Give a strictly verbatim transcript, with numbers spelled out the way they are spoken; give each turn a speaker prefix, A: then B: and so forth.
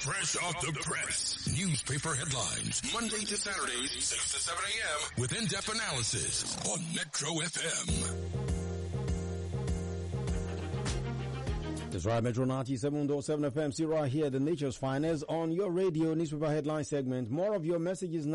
A: Fresh off the press. Newspaper headlines. Monday to Saturdays, six to seven a.m. with in-depth analysis on Metro F M.
B: That's right, Metro ninety-seven point seven F M. See right here, the nature's finest on your radio newspaper headline segment. More of your messages now.